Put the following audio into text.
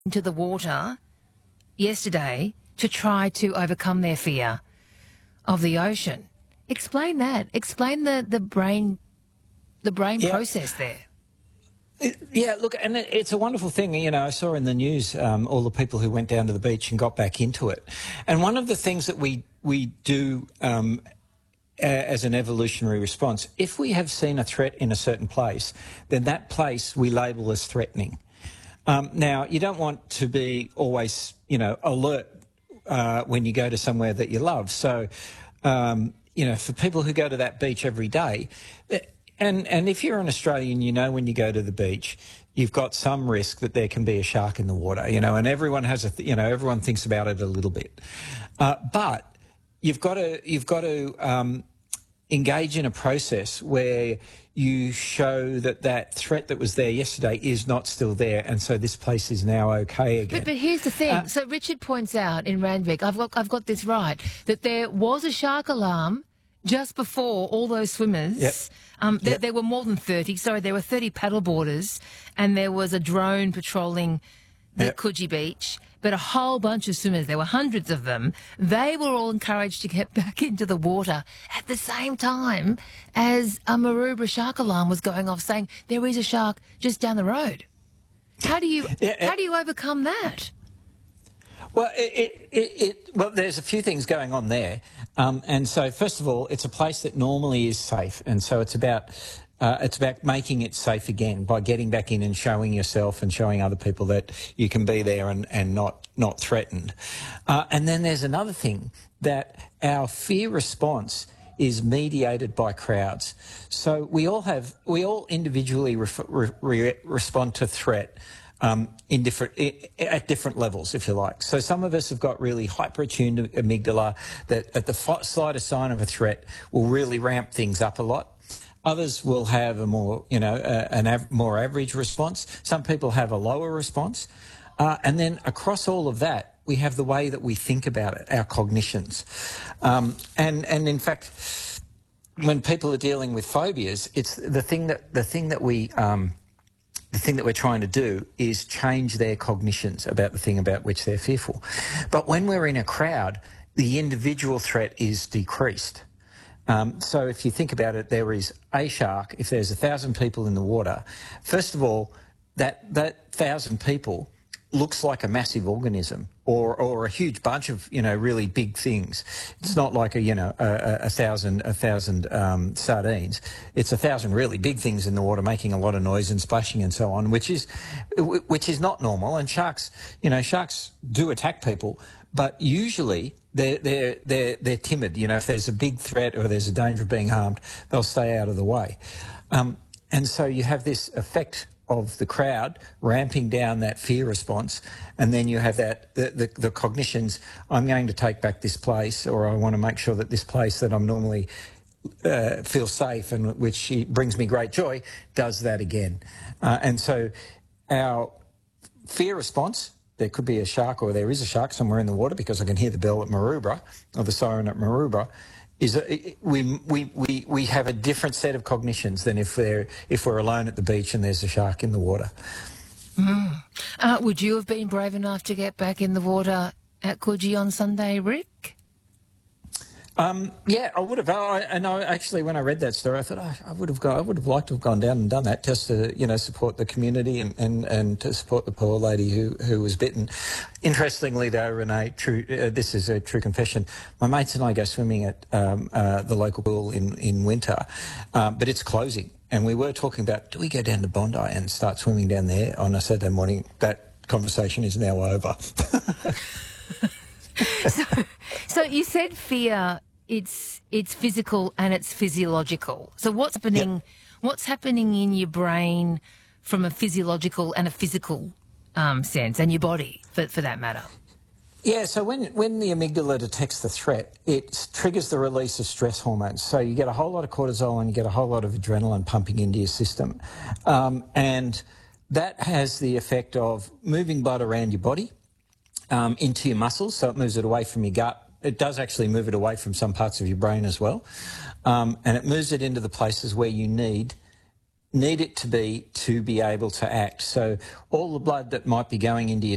into the water yesterday to try to overcome their fear of the ocean. Explain that. Explain the brain process there. Yeah, look, and it's a wonderful thing. You know, I saw in the news all the people who went down to the beach and got back into it. And one of the things that we do as an evolutionary response, if we have seen a threat in a certain place, then that place we label as threatening. Now, you don't want to be always, alert when you go to somewhere that you love. So, for people who go to that beach every day, and if you're an Australian, when you go to the beach, you've got some risk that there can be a shark in the water, and everyone has everyone thinks about it a little bit. But you've got to engage in a process where you show that threat that was there yesterday is not still there, and so this place is now okay again. But here's the thing. So Richard points out in Randwick, I've got this right, that there was a shark alarm just before all those swimmers. Yep. There were more than 30. Sorry, there were 30 paddleboarders, and there was a drone patrolling the Coogee Beach. But a whole bunch of swimmers, there were hundreds of them, they were all encouraged to get back into the water at the same time as a Maroubra shark alarm was going off saying there is a shark just down the road. How do you overcome that? Well, there's a few things going on there. And so, first of all, it's a place that normally is safe. And so it's about making it safe again by getting back in and showing yourself and showing other people that you can be there and not threatened. And then there's another thing, that our fear response is mediated by crowds. So we all individually respond to threat at different levels, if you like. So some of us have got really hyper-attuned amygdala that at the slightest sign of a threat will really ramp things up a lot. Others will have a more, more average response. Some people have a lower response. And then across all of that, we have the way that we think about it, our cognitions. And in fact, when people are dealing with phobias, it's the thing that we're trying to do is change their cognitions about the thing about which they're fearful. But when we're in a crowd, the individual threat is decreased. So if you think about it, there is a shark. If there's 1,000 people in the water, first of all, that 1,000 people looks like a massive organism or a huge bunch of really big things. It's not like a thousand sardines. It's 1,000 really big things in the water making a lot of noise and splashing and so on, which is not normal. And sharks do attack people, but usually they're timid. If there's a big threat or there's a danger of being harmed, they'll stay out of the way. And so you have this effect of the crowd ramping down that fear response, and then you have that the cognitions. I'm going to take back this place, or I want to make sure that this place that I'm normally feel safe and which brings me great joy does that again. And so our fear response. There could be a shark, or there is a shark somewhere in the water because I can hear the bell at Maroubra, or the siren at Maroubra. We have a different set of cognitions than if we're alone at the beach and there's a shark in the water. Would you have been brave enough to get back in the water at Coogee on Sunday, Rick? Yeah, I would have. And actually, when I read that story, I thought I would have liked to have gone down and done that just to support the community and to support the poor lady who was bitten. Interestingly, though, Renee, this is a true confession. My mates and I go swimming at the local pool in winter, but it's closing. And we were talking about, do we go down to Bondi and start swimming down there on a Saturday morning? That conversation is now over. So you said fear. It's physical and it's physiological. So what's happening? Yep. What's happening in your brain from a physiological and a physical sense, and your body for that matter? Yeah. So when the amygdala detects the threat, it triggers the release of stress hormones. So you get a whole lot of cortisol and you get a whole lot of adrenaline pumping into your system, and that has the effect of moving blood around your body into your muscles. So it moves it away from your gut. It does actually move it away from some parts of your brain as well. And it moves it into the places where you need it to be able to act. So all the blood that might be going into your